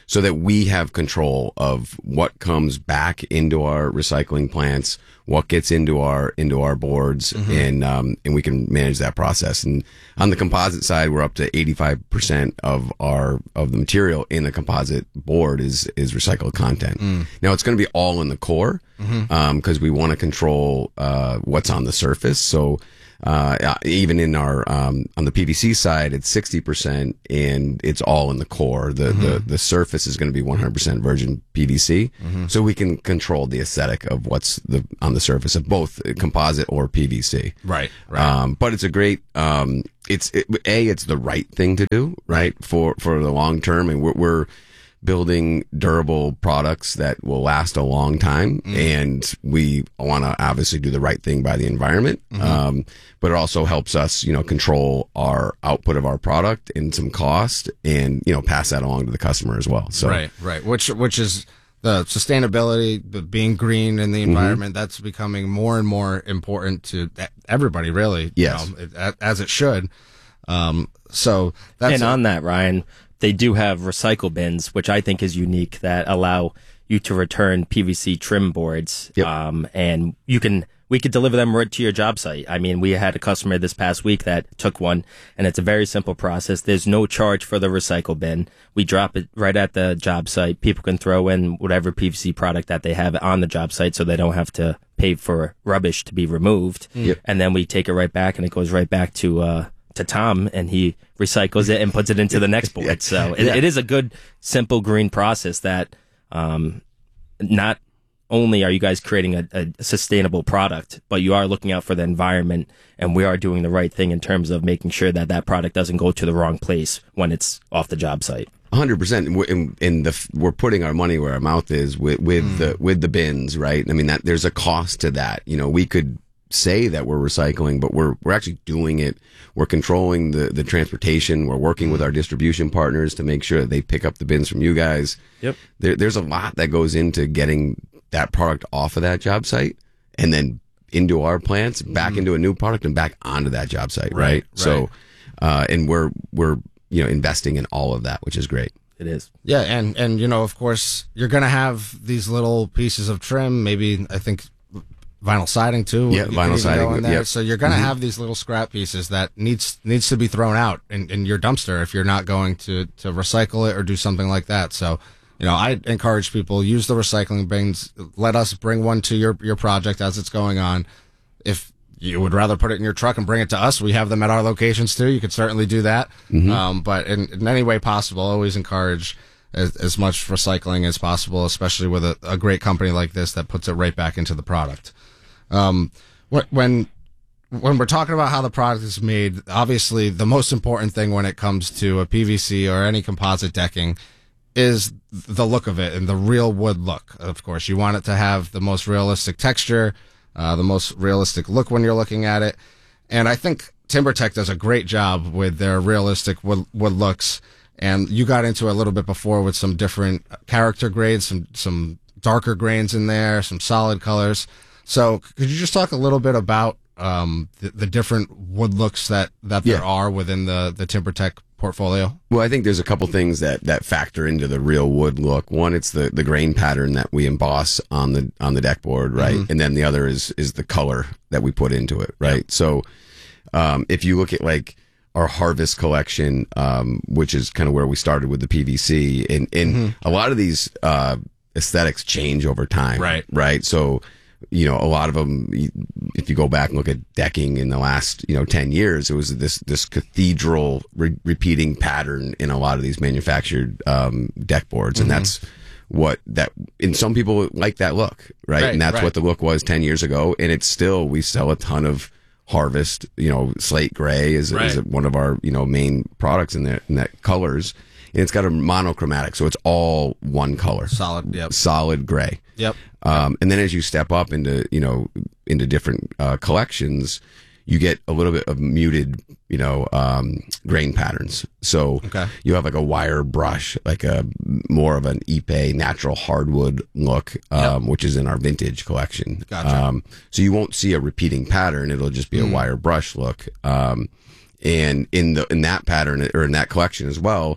so that we have control of what comes back into our recycling plants, what gets into our into our boards, mm-hmm. and um, and we can manage that process. And on the composite side, we're up to eighty-five percent of our of the material in the composite board is is recycled content. Mm. Now it's going to be all in the core because mm-hmm. um, we want to control uh, what's on the surface. So. Uh, even in our, um, on the P V C side, it's sixty percent and it's all in the core. The, mm-hmm. the, the surface is going to be one hundred percent virgin P V C. Mm-hmm. So we can control the aesthetic of what's the, on the surface of both composite or P V C. Right. Right. Um, but it's a great, um, it's, it, A, it's the right thing to do, right? For, for the long term. And we're, we're, building durable products that will last a long time. Mm. And we want to obviously do the right thing by the environment. Mm-hmm. Um, but it also helps us, you know, control our output of our product and some cost and, you know, pass that along to the customer as well. So, right, right. Which, which is the sustainability, the being green in the environment. Mm-hmm. That's becoming more and more important to everybody, really. Yes. You know, as it should. Um, so that's, and on that, Ryan, they do have recycle bins, which I think is unique, that allow you to return P V C trim boards. Yep. Um, and you can, we could deliver them right to your job site. I mean, we had a customer this past week that took one, and it's a very simple process. There's no charge for the recycle bin. We drop it right at the job site. People can throw in whatever P V C product that they have on the job site so they don't have to pay for rubbish to be removed. Yep. And then we take it right back, and it goes right back to, uh, to Tom, and he recycles it and puts it into the next board. Yeah. So it, yeah. it is a good, simple green process that, um, not only are you guys creating a, a sustainable product, but you are looking out for the environment, and we are doing the right thing in terms of making sure that that product doesn't go to the wrong place when it's off the job site. one hundred percent. In, in the, we're putting our money where our mouth is with, with mm. the, with the bins, right? I mean, that there's a cost to that. You know, we could say that we're recycling, but we're we're actually doing it. We're controlling the the transportation. We're working with our distribution partners to make sure that they pick up the bins from you guys. Yep. There, there's a lot that goes into getting that product off of that job site and then into our plants, back mm. into a new product, and back onto that job site. Right. Right. So, uh, and we're we're you know investing in all of that, which is great. It is. Yeah, and and you know, of course, you're gonna have these little pieces of trim. Maybe I think. Vinyl siding too. Yeah, vinyl siding. Yep. So you're going to mm-hmm. have these little scrap pieces that needs needs to be thrown out in, in your dumpster if you're not going to, to recycle it or do something like that. So, you know, I encourage people, use the recycling bins. Let us bring one to your, your project as it's going on. If you would rather put it in your truck and bring it to us, we have them at our locations too. You could certainly do that. Mm-hmm. Um, but in, in any way possible, always encourage as, as much recycling as possible, especially with a, a great company like this that puts it right back into the product. Um, when, when we're talking about how the product is made, obviously the most important thing when it comes to a P V C or any composite decking is the look of it and the real wood look. Of course, you want it to have the most realistic texture, uh, the most realistic look when you're looking at it. And I think TimberTech does a great job with their realistic wood, wood looks. And you got into it a little bit before with some different character grades, some, some darker grains in there, some solid colors. So could you just talk a little bit about um, the, the different wood looks that, that there yeah. are within the, the TimberTech portfolio? Well, I think there's a couple things that, that factor into the real wood look. One, it's the, the grain pattern that we emboss on the on the deck board, right? Mm-hmm. And then the other is is the color that we put into it, right? Yep. So um, if you look at like our Harvest collection, um, which is kind of where we started with the P V C, and, and mm-hmm. a lot of these uh, aesthetics change over time, right? Right. So you know, a lot of them, if you go back and look at decking in the last, you know, ten years, it was this, this cathedral re- repeating pattern in a lot of these manufactured, um, deck boards. And mm-hmm. that's what that, and some people like that look, right? right and that's right. what the look was ten years ago. And it's still, we sell a ton of Harvest, you know, slate gray is, right. is one of our, you know, main products in that, in that colors. And it's got a monochromatic, so it's all one color. Solid, yep. Solid gray. Yep. Um, and then as you step up into, you know, into different uh, collections, you get a little bit of muted, you know, um, grain patterns. So okay. you have like a wire brush, like a more of an Ipe natural hardwood look, um, yep. which is in our vintage collection. Gotcha. Um, so you won't see a repeating pattern. It'll just be mm. a wire brush look. Um, and in the, in that pattern or in that collection as well,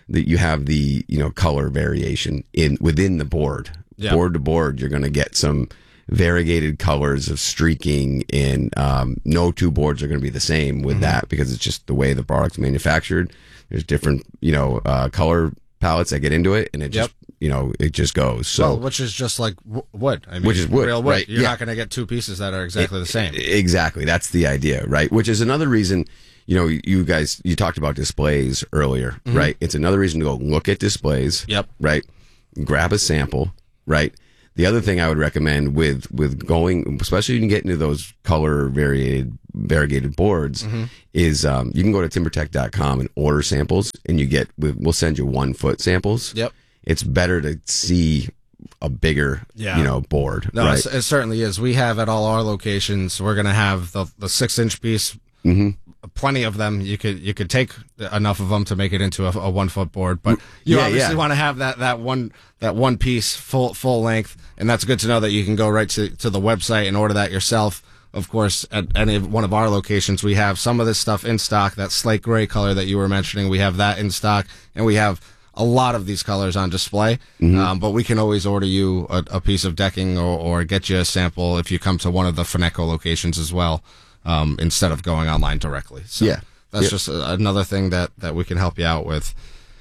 that you have the, you know, color variation in within the board. Yeah. Board to board, you're going to get some variegated colors of streaking, and um, no two boards are going to be the same with mm-hmm. that, because it's just the way the product's manufactured. There's different, you know, uh, color palettes that get into it, and it Yep. just, you know, it just goes. So, well, which is just like w- wood. I mean, which is wood, real wood. right? You're Yeah. not going to get two pieces that are exactly the same. Exactly. That's the idea, right? Which is another reason, you know, you guys, you talked about displays earlier, Mhm. right? It's another reason to go look at displays. Yep. Right. Grab a sample, right? The other thing I would recommend with, with going, especially when you get into those color variated, variegated boards, Mhm. is um, you can go to timber tech dot com and order samples, and you get, we'll send you one foot samples. Yep. It's better to see a bigger, Yeah. you know, board. No, right? it, it certainly is. We have at all our locations, we're going to have the, the six inch piece, mm-hmm. plenty of them. You could, you could take enough of them to make it into a, a one foot board, but you Yeah, obviously yeah. want to have that, that one, that one piece full, full length. And that's good to know that you can go right to, to the website and order that yourself. Of course, at any one of our locations, we have some of this stuff in stock. That slate gray color that you were mentioning, we have that in stock, and we have a lot of these colors on display. Mhm. Um, but we can always order you a, a piece of decking, or, or get you a sample if you come to one of the Feneco locations as well, um, instead of going online directly. So Yeah. that's Yep. just a, another thing that, that we can help you out with.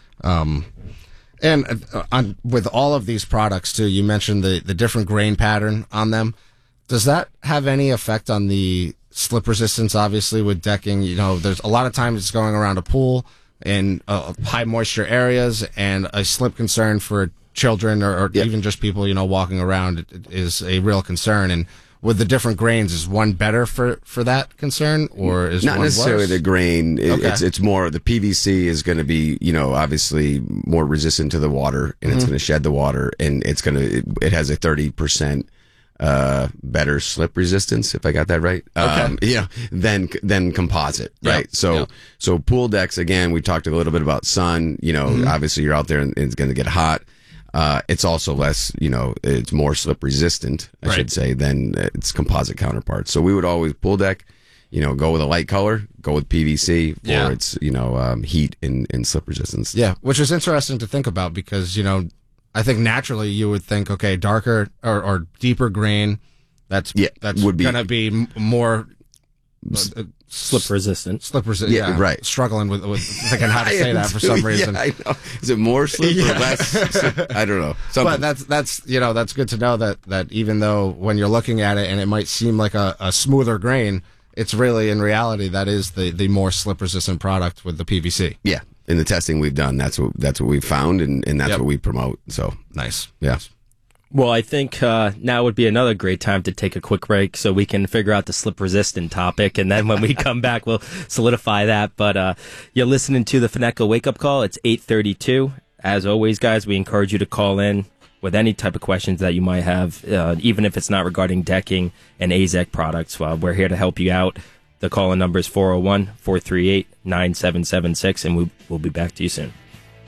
Um, and uh, on, with all of these products too, you mentioned the, the different grain pattern on them. Does that have any effect on the slip resistance? Obviously, with decking, you know, there's a lot of times it's going around a pool in uh, high moisture areas, and a slip concern for children or, or even just people, you know, walking around is a real concern. And with the different grains, is one better for, for that concern, or is not one necessarily worse? the grain? It, Okay. It's it's more the P V C is going to be, you know, obviously more resistant to the water, and it's Mhm. going to shed the water, and it's going to it, it has a thirty percent uh better slip resistance, if I got that right. Okay. Um, yeah, than than composite, Yep. right? So Yep. so pool decks, again, we talked a little bit about sun. You know, Mhm. obviously you're out there and it's going to get hot. Uh, it's also less, you know, it's more slip resistant, I Right. should say, than its composite counterparts. So we would always pool deck, you know, go with a light color, go with P V C for Yeah. its, you know, um, heat and, and slip resistance. Yeah, which is interesting to think about, because, you know, I think naturally you would think, okay, darker or, or deeper grain, that's Yeah, that's would be- going to be m- more uh, Slip resistant. slip resistant. Yeah, Yeah, right. Struggling with, with thinking how to I say am that for too. some reason. Yeah, I know. Is it more slip Yeah. or less slip? I don't know. Something. But that's that's you know that's good to know that that even though when you're looking at it and it might seem like a, a smoother grain, it's really in reality that is the the more slip resistant product with the P V C. Yeah, in the testing we've done, that's what that's what we've found, and, and that's Yep. what we promote. So Nice. yeah. Well, I think uh, now would be another great time to take a quick break so we can figure out the slip resistant topic. And then when we come back, we'll solidify that. But uh, you're listening to the Feneco Wake Up Call. It's eight thirty-two. As always, guys, we encourage you to call in with any type of questions that you might have, uh, even if it's not regarding decking and A Z E C products. Well, we're here to help you out. The call-in number is four oh one, four three eight, nine seven seven six, and we, we'll be back to you soon.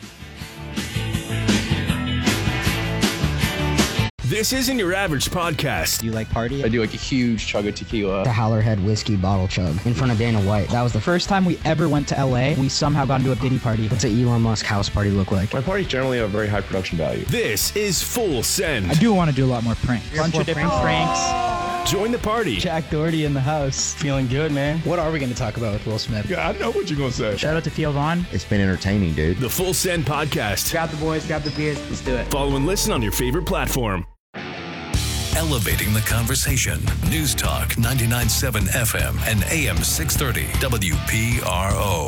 This isn't your average podcast. You like party? I do like a huge chug of tequila. The Howlerhead whiskey bottle chug in front of Dana White. That was the first time we ever went to L A. We somehow got into a Diddy party. What's an Elon Musk house party look like? My parties generally have very high production value. This is Full Send. I do want to do a lot more pranks. A bunch of different pranks. Join the party. Jack Doherty in the house. Feeling good, man. What are we going to talk about with Will Smith? Yeah, I know what you're going to say. Shout out to Theo Vaughn. It's been entertaining, dude. The Full Send podcast. Grab the boys, grab the beers. Let's do it. Follow and listen on your favorite platform. Elevating the conversation. News Talk ninety-nine point seven F M and A M six thirty W P R O.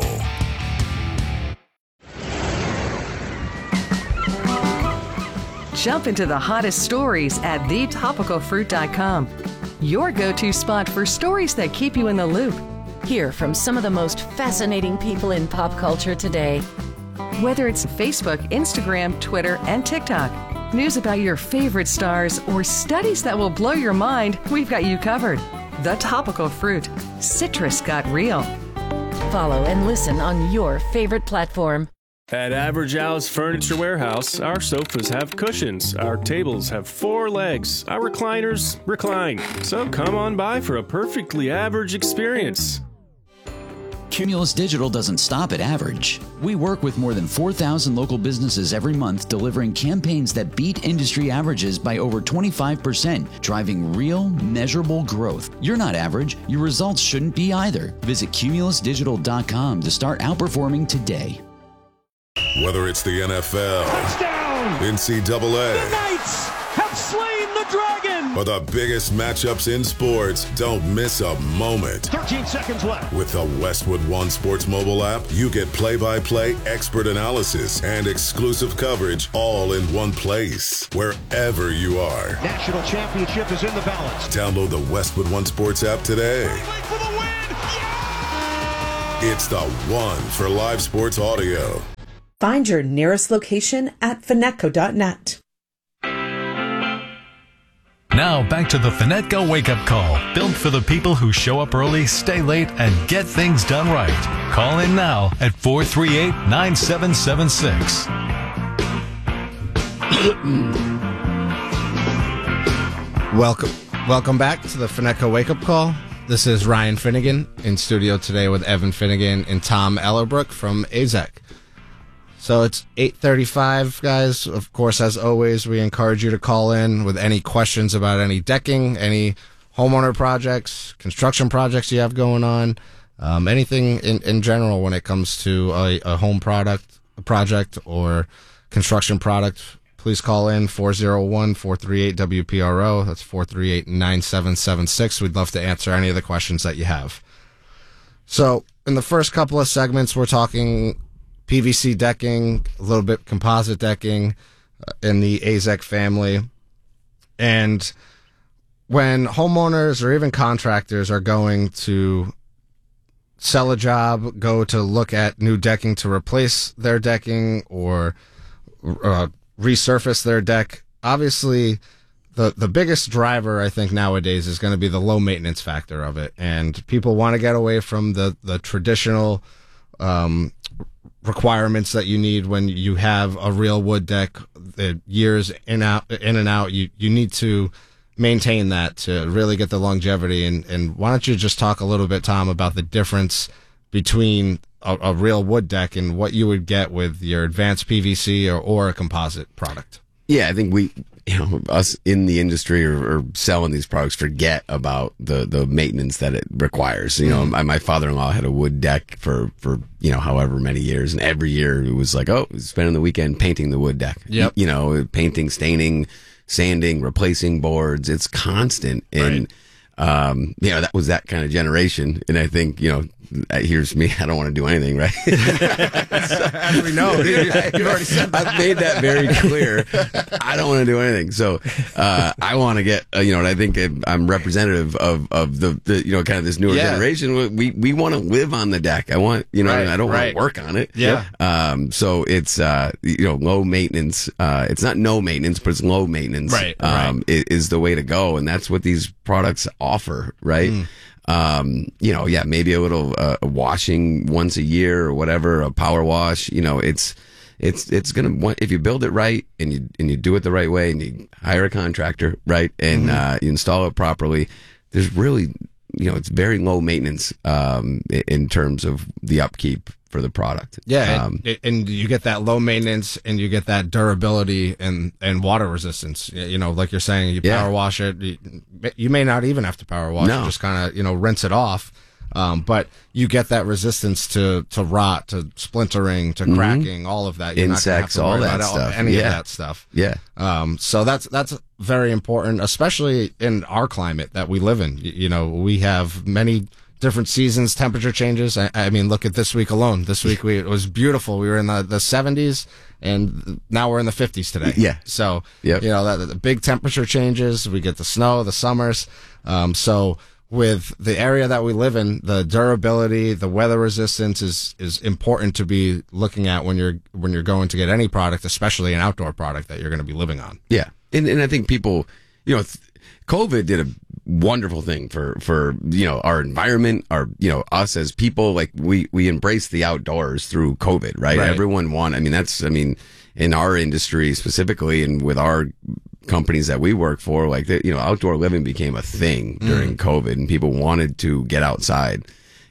Jump into the hottest stories at the topical fruit dot com. Your go-to spot for stories that keep you in the loop. Hear from some of the most fascinating people in pop culture today. Whether it's Facebook, Instagram, Twitter, and TikTok, news about your favorite stars, or studies that will blow your mind, we've got you covered. The Topical Fruit. Citrus got real. Follow and listen on your favorite platform. At Average Al's Furniture Warehouse, our sofas have cushions, our tables have four legs, our recliners recline. So come on by for a perfectly average experience. Cumulus Digital doesn't stop at average. We work with more than four thousand local businesses every month, delivering campaigns that beat industry averages by over twenty-five percent, driving real, measurable growth. You're not average. Your results shouldn't be either. Visit cumulus digital dot com to start outperforming today. Whether it's the N F L, touchdown, N C double A, the Knights have slain the dragon, or the biggest matchups in sports, don't miss a moment. thirteen seconds left. With the Westwood One Sports mobile app, you get play-by-play, expert analysis, and exclusive coverage all in one place, wherever you are. National championship is in the balance. Download the Westwood One Sports app today. For the win! Yeah! It's the one for live sports audio. Find your nearest location at Finetco dot net. Now back to the Finetco wake-up call, built for the people who show up early, stay late, and get things done right. Call in now at four three eight, nine seven seven six. Welcome, welcome back to the Finetco wake-up call. This is Ryan Finnegan in studio today with Evan Finnegan and Tom Ellerbrook from A Z E C. So it's eight thirty-five, guys. Of course, as always, we encourage you to call in with any questions about any decking, any homeowner projects, construction projects you have going on, um, anything in, in general when it comes to a, a home product, a project, or construction product. Please call in four oh one, four three eight, W P R O. That's four three eight, nine seven seven six. We'd love to answer any of the questions that you have. So in the first couple of segments, we're talking P V C decking, a little bit composite decking uh, in the A Z E C family. And when homeowners or even contractors are going to sell a job, go to look at new decking to replace their decking or uh, resurface their deck, obviously the, the biggest driver, I think, nowadays is going to be the low maintenance factor of it. And people want to get away from the, the traditional um requirements that you need when you have a real wood deck, the years in out in and out. You you need to maintain that to really get the longevity. And, and why don't you just talk a little bit, Tom, about the difference between a, a real wood deck and what you would get with your advanced P V C or, or a composite product? Yeah, I think we, you know, us in the industry or, or selling these products forget about the, the maintenance that it requires. You know, mm-hmm. my, my father-in-law had a wood deck for, for, you know, however many years. And every year it was like, oh, spending the weekend painting the wood deck. Yep. You know, painting, staining, sanding, replacing boards. It's constant. And, right. um, you know, that was that kind of generation. And I think, you know, here's me. I don't want to do anything, right? How do we know? You've already said that. I've made that very clear. I don't want to do anything. So, uh, I want to get, uh, you know, and I think I'm representative of, of the, the, you know, kind of this newer yeah. generation. We, we want to live on the deck. I want, you know, right, I don't right. want to work on it. Yeah. Um, so it's, uh, you know, low maintenance. Uh, it's not no maintenance, but it's low maintenance. Right. Um, right. Is, is the way to go. And that's what these products offer, right? Mm. Um, you know, yeah, maybe a little, uh, washing once a year or whatever, a power wash, you know, it's, it's, it's gonna, if you build it right and you, and you do it the right way and you hire a contractor, right, and, mm-hmm. uh, you install it properly, there's really, you know, it's very low maintenance, um, in terms of the upkeep for the product. Yeah, um, and, and you get that low maintenance and you get that durability and, and water resistance. You know, like you're saying, you yeah. power wash it. You, you may not even have to power wash no. it, just kind of, you know, rinse it off. Um, but you get that resistance to, to rot, to splintering, to mm-hmm. cracking, all of that. You're Insects, not all worry that about stuff. Any yeah. of that stuff. Yeah. Um, so that's, that's very important, especially in our climate that we live in. You know, we have many different seasons, temperature changes. I, I mean, look at this week alone. This week we, it was beautiful. We were in the, the seventies and now we're in the fifties today. Yeah. So, yep. you know, that the big temperature changes. We get the snow, the summers. Um, so with the area that we live in, the durability, the weather resistance is, is important to be looking at when you're, when you're going to get any product, especially an outdoor product that you're going to be living on. Yeah. And, and I think people, you know, th- COVID did a wonderful thing for, for, you know, our environment, our, you know, us as people. Like we, we embraced the outdoors through COVID, right? Right. Everyone won. I mean, that's, I mean, in our industry specifically and with our companies that we work for, like, the, you know, outdoor living became a thing during mm. COVID and people wanted to get outside.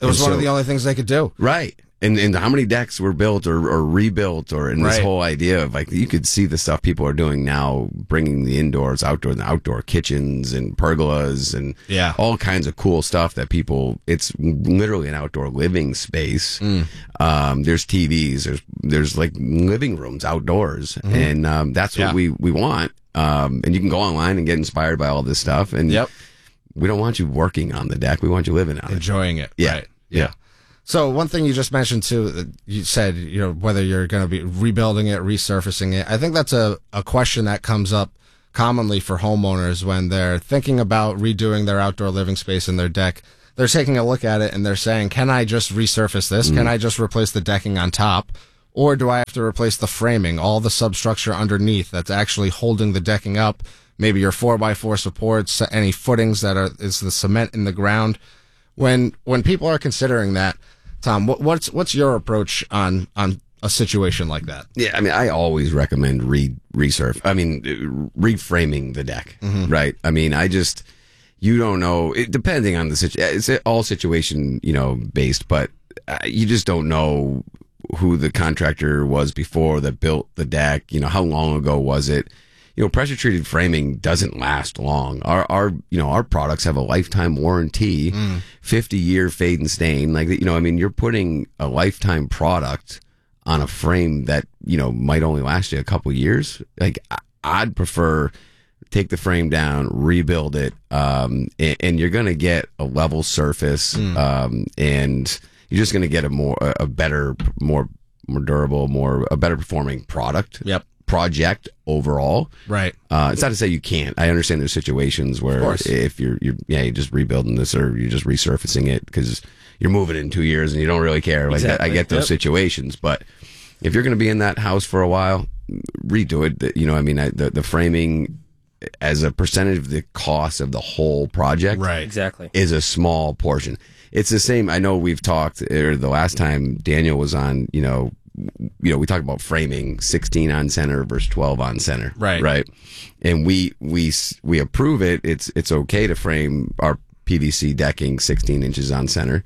It was And one so- of the only things they could do. Right. And and how many decks were built or, or rebuilt, or in this Right. whole idea of like, you could see the stuff people are doing now, bringing the indoors, outdoor, and outdoor kitchens and pergolas and Yeah. all kinds of cool stuff that people, it's literally an outdoor living space. Mm. Um, there's T Vs, there's, there's like living rooms outdoors. Mhm. And, um, that's what Yeah. we, we want. Um, and you can go online and get inspired by all this stuff. And Yep. we don't want you working on the deck. We want you living on it. Enjoying it. Yeah. Right. Yeah. So one thing you just mentioned too, that you said, you know, whether you're going to be rebuilding it, resurfacing it. I think that's a, a question that comes up commonly for homeowners when they're thinking about redoing their outdoor living space in their deck. They're taking a look at it and they're saying, can I just resurface this? Mm. Can I just replace the decking on top? Or do I have to replace the framing, all the substructure underneath that's actually holding the decking up? Maybe your four by four supports, any footings that are, is the cement in the ground. When, when people are considering that, Tom, what, what's, what's your approach on, on a situation like that? Yeah, I mean, I always recommend re resurf. I mean, reframing the deck, Mhm. right? I mean, I just you don't know. It, depending on the situation, it's all situation, you know, based. But uh, you just don't know who the contractor was before that built the deck. You know, how long ago was it? You know, pressure treated framing doesn't last long. Our, our, you know, our products have a lifetime warranty, Mm. fifty year fade and stain. Like, you know, I mean, you're putting a lifetime product on a frame that, you know, might only last you a couple years. Like, I, I'd prefer take the frame down, rebuild it, um, and, and you're going to get a level surface, Mm. um, and you're just going to get a more, a, a better, more, more durable, more, a better performing product. Yep. Project overall. Right. Uh, it's not to say you can't. I understand there's situations Of where course. if you're, you're, yeah, you're just rebuilding this or you're just resurfacing it because you're moving in two years and you don't really care. Like that, I Exactly. get those Yep. situations, but if you're going to be in that house for a while, redo it. You know, I mean, I, the, the framing as a percentage of the cost of the whole project, Right. Exactly. is a small portion. It's the same. I know we've talked, or the last time Daniel was on, you know, you know, we talked about framing sixteen on center versus twelve on center. Right. Right. And we, we, we approve it. It's, it's okay to frame our P V C decking sixteen inches on center.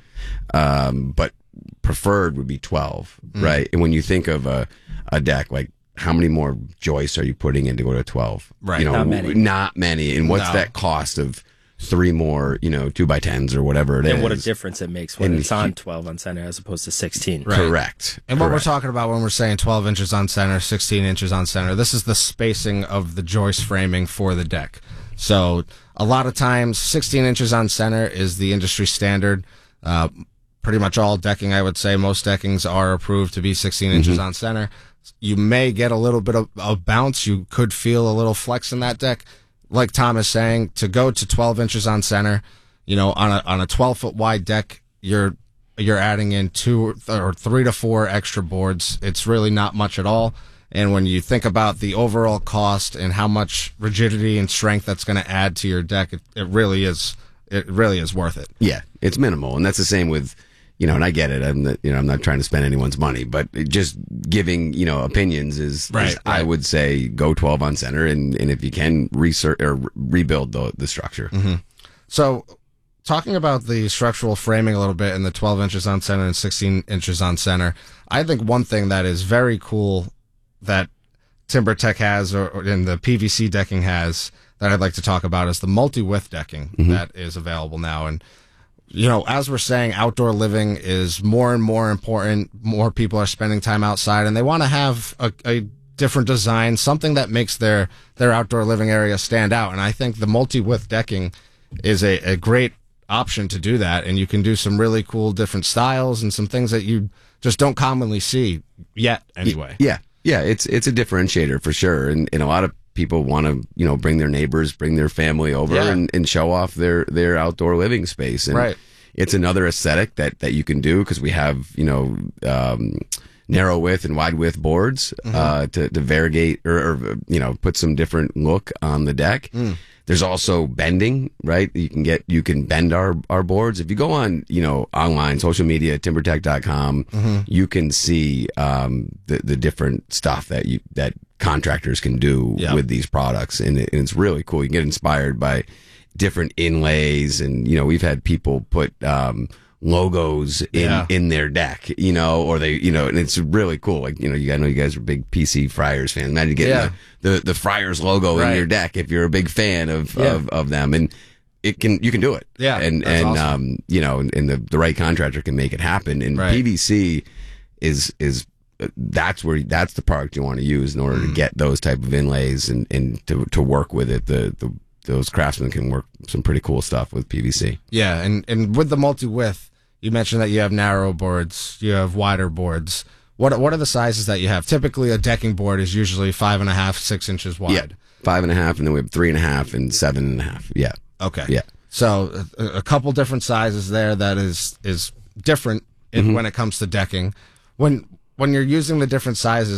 Um, but preferred would be twelve. Mm. Right. And when you think of a, a deck, like how many more joists are you putting in to go to twelve? Right. You know, Not many. Not many. And what's No. that cost of three more, you know, two by tens or whatever it is? And what a difference it makes when And it's on he- twelve on center as opposed to sixteen. Right. Correct. And what Correct. we're talking about when we're saying twelve inches on center, sixteen inches on center, this is the spacing of the joist framing for the deck. So a lot of times, sixteen inches on center is the industry standard. Uh, pretty much all decking, I would say, most deckings are approved to be sixteen inches on center. You may get a little bit of a bounce. You could feel a little flex in that deck. Like Tom is saying, to go to twelve inches on center, you know, on a on a twelve foot wide deck, you're you're adding in two or three to four extra boards. It's really not much at all. And when you think about the overall cost and how much rigidity and strength that's going to add to your deck, it, it really is it really is worth it. Yeah, it's minimal, and that's the same with, you know, and I get it. I'm not, you know, I'm not trying to spend anyone's money, but just giving, you know, opinions is, Right, is I right. would say go twelve on center, and, and if you can research or re- rebuild the the structure. Mm-hmm. So, talking about the structural framing a little bit and the twelve inches on center and sixteen inches on center, I think one thing that is very cool that TimberTech has or, or in the P V C decking has that I'd like to talk about is the multi-width decking Mhm. that is available now. And, you know, as we're saying, outdoor living is more and more important. More people are spending time outside and they want to have a, a different design, something that makes their, their outdoor living area stand out. And I think the multi-width decking is a, a great option to do that. And you can do some really cool different styles and some things that you just don't commonly see yet anyway. Yeah, yeah, it's it's a differentiator for sure, and and a lot of people want to, you know, bring their neighbors, bring their family over, Yeah. and, and show off their their outdoor living space. And Right. it's another aesthetic that that you can do because we have, you know, um, narrow width and wide width boards Mhm. uh, to to variegate or, or you know put some different look on the deck. Mm. There's also bending, right? You can get, you can bend our, our boards. If you go on, you know, online, social media, timber tech dot com, Mhm. you can see, um, the, the different stuff that you, that contractors can do Yeah. with these products. And, it, and it's really cool. You can get inspired by different inlays. And, you know, we've had people put, um, logos in, Yeah. in their deck, you know, or they, you know, and it's really cool. Like, you know, you, I know you guys are big P C Friars fans. Imagine getting Yeah. the, the, the Friars logo Right. in your deck if you're a big fan of, Yeah. of, of them. And it can, you can do it. Yeah, And, that's and, awesome. um, you know, and, and the, the right contractor can make it happen. And Right. P V C is, is, uh, that's where, that's the product you want to use in order Mm. to get those type of inlays and, and to, to work with it. The, the, those craftsmen can work some pretty cool stuff with P V C. Yeah, and, and with the multi-width, you mentioned that you have narrow boards, you have wider boards. What what are the sizes that you have? Typically, a decking board is usually five and a half, six inches wide. Yeah, five and a half, and then we have three and a half and seven and a half. Yeah. Okay. Yeah. So a, a couple different sizes there that is is different in, Mhm. when it comes to decking. When when you're using the different sizes.